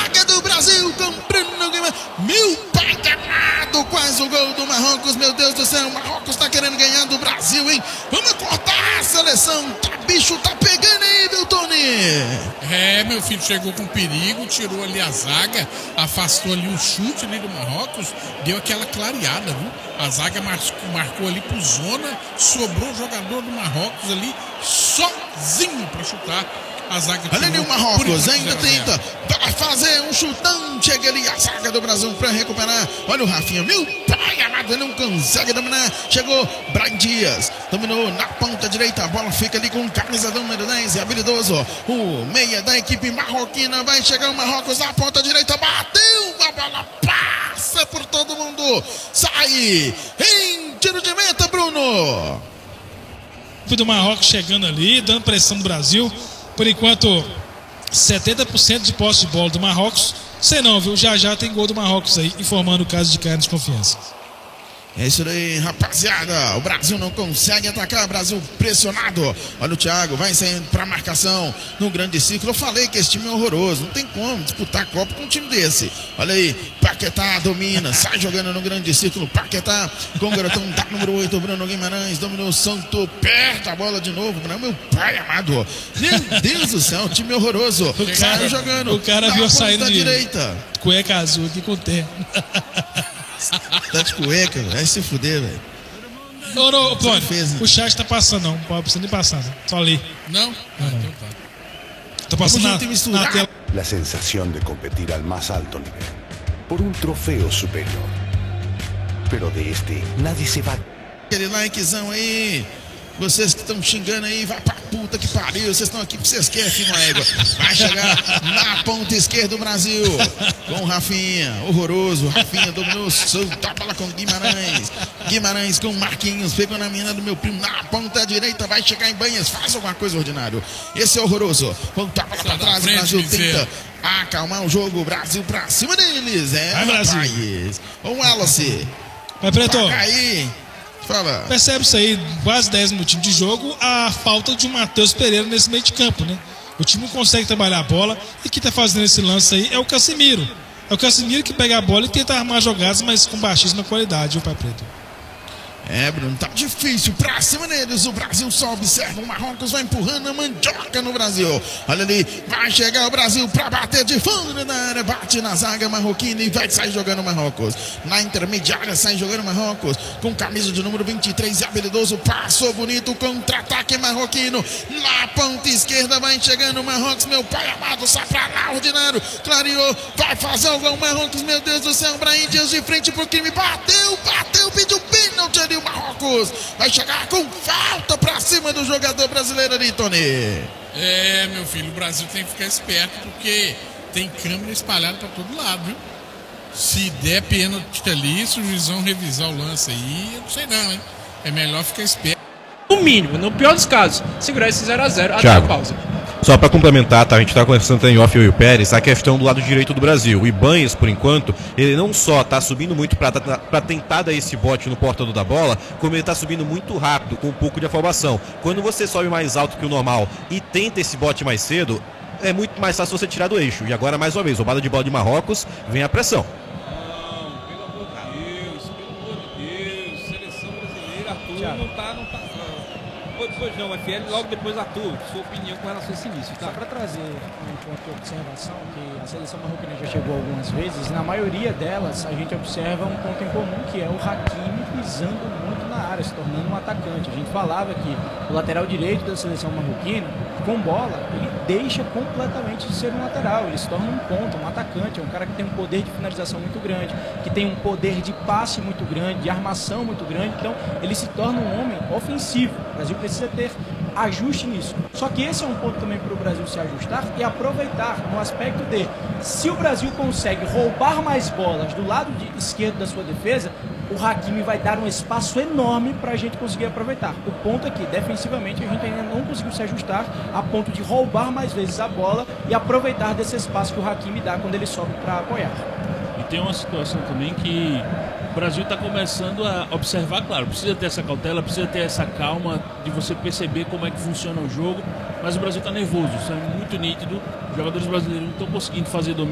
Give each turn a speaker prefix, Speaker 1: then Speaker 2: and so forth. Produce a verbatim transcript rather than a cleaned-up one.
Speaker 1: zaga do Brasil com Bruno Guimarães. Meu pai amado, quase o gol do Marrocos, meu Deus do céu. O Marrocos tá querendo ganhar do Brasil, hein? Vamos cortar a seleção. Tá, bicho tá pegando aí, viu, Tony?
Speaker 2: É, meu filho, chegou com perigo, tirou ali a zaga, afastou ali o chute ali do Marrocos, deu aquela clareada, viu? A zaga marcou ali pro zona, sobrou o jogador do Marrocos ali sozinho pra chutar. A zaga
Speaker 1: olha ali o Marrocos, ainda tenta para fazer um chutão. Chega ali a zaga do Brasil para recuperar. Olha o Rafinha, meu pai amado, ele não consegue dominar. Chegou Brian Dias, dominou na ponta direita. A bola fica ali com camisa número dez, é habilidoso. O meia da equipe marroquina. Vai chegar o Marrocos na ponta direita. Bateu, a bola passa por todo mundo. Sai em tiro de meta, Bruno.
Speaker 3: O do Marrocos chegando ali, dando pressão no Brasil. Por enquanto, setenta por cento de posse de bola do Marrocos. Sei não, viu? Já já tem gol do Marrocos aí, informando o caso de cair de desconfiança.
Speaker 1: É isso aí, rapaziada. O Brasil não consegue atacar, o Brasil pressionado. Olha o Thiago, vai saindo pra marcação no grande ciclo. Eu falei que esse time é horroroso, não tem como disputar a Copa com um time desse. Olha aí, Paquetá domina, sai jogando no grande ciclo. Paquetá com o garotão da número oito, Bruno Guimarães, dominou o Santo, perto a bola de novo. Não, meu pai amado, meu Deus do céu, time horroroso. Sai jogando.
Speaker 3: O cara viu saindo de
Speaker 1: direita.
Speaker 3: Cueca azul aqui com o terno.
Speaker 1: Tá de cueca, vai se fuder, velho.
Speaker 3: Não, não, Plone,
Speaker 1: fez, né?
Speaker 3: o chat tá passando, não. Não precisa nem passar, né? Só ali.
Speaker 2: Não? Ah, então tá.
Speaker 3: Tô passando na, na tela.
Speaker 4: La sensación de competir al más alto nivel, por un trofeo superior. Pero de este, nadie se va.
Speaker 1: Aquele likezão aí. Vocês que estão xingando aí, vai pra puta que pariu. Vocês estão aqui porque vocês querem, filho uma égua. Vai chegar na ponta esquerda do Brasil com o Rafinha, horroroso. Rafinha dominou, soltou a bola com Guimarães. Guimarães com Marquinhos, pegou na mina do meu primo na ponta direita. Vai chegar em Banhas, faz alguma coisa ordinário. Esse é horroroso. Voltar pra lá pra trás, o Brasil tenta acalmar o jogo. Brasil pra cima deles. É,
Speaker 3: vai, Brasil.
Speaker 1: rapaz. O Wallace.
Speaker 3: Vai, Preto.
Speaker 1: Aí. Fala.
Speaker 3: Percebe isso aí, quase dez minutinhos de jogo, a falta de um Matheus Pereira nesse meio de campo, né? O time não consegue trabalhar a bola e quem tá fazendo esse lance aí é o Casemiro. É o Casemiro que pega a bola e tenta armar jogadas, mas com baixíssima na qualidade, o Pai Preto.
Speaker 1: É, Bruno, tá difícil pra cima deles. O Brasil só observa. O Marrocos vai empurrando a mandioca no Brasil. Olha ali, vai chegar o Brasil pra bater de fundo na área. Bate na zaga marroquina e vai sair jogando o Marrocos. Na intermediária sai jogando o Marrocos. Com camisa de número vinte e três, habilidoso. Passou bonito, contra-ataque marroquino. Na ponta esquerda vai chegando o Marrocos. Meu pai amado, sai pra lá, ordinário. Clareou, vai fazer o gol Marrocos. Meu Deus do céu, Brahim Dias de frente pro crime. Bateu, bateu, pediu pênalti ali. O Marrocos vai chegar com falta pra cima do jogador brasileiro ali, Tony.
Speaker 2: É, meu filho, o Brasil tem que ficar esperto porque tem câmera espalhada pra todo lado, viu? Se der pênalti ali, se o juizão revisar o lance aí, eu não sei não, hein? É melhor ficar esperto.
Speaker 5: No mínimo, no pior dos casos, segurar esse zero a zero até
Speaker 6: Thiago,
Speaker 5: a pausa.
Speaker 6: Só para complementar, tá? A gente está conversando em off, eu e o Pérez, a questão do lado direito do Brasil. O Ibanhas, por enquanto, ele não só está subindo muito para tentar dar esse bote no portador da bola, como ele está subindo muito rápido, com um pouco de afobação. Quando você sobe mais alto que o normal e tenta esse bote mais cedo, é muito mais fácil você tirar do eixo. E agora, mais uma vez, roubada de bola de Marrocos, vem a pressão.
Speaker 7: Não, pelo amor de Deus, pelo amor de Deus, seleção brasileira, Arthur, não tá, não tá... Pois não, F L, logo depois Arthur, sua opinião com relação a esse início, tá?
Speaker 8: Só para trazer um ponto de observação, que a seleção marroquina já chegou algumas vezes, na maioria delas a gente observa um ponto em comum, que é o Hakimi pisando muito na área, se tornando um atacante. A gente falava que o lateral direito da seleção marroquina, com bola, ele deixa completamente de ser um lateral, ele se torna um ponta, um atacante, é um cara que tem um poder de finalização muito grande, que tem um poder de passe muito grande, de armação muito grande, então ele se torna um homem ofensivo. O Brasil precisa ter ajuste nisso. Só que esse é um ponto também para o Brasil se ajustar e aproveitar no aspecto de, se o Brasil consegue roubar mais bolas do lado de esquerdo da sua defesa, o Hakimi vai dar um espaço enorme para a gente conseguir aproveitar. O ponto é que, defensivamente, a gente ainda não conseguiu se ajustar a ponto de roubar mais vezes a bola e aproveitar desse espaço que o Hakimi dá quando ele sobe para apoiar.
Speaker 7: E tem uma situação também que o Brasil está começando a observar, claro, precisa ter essa cautela, precisa ter essa calma de você perceber como é que funciona o jogo, mas o Brasil está nervoso, isso é muito nítido, os jogadores brasileiros não estão conseguindo fazer domínio.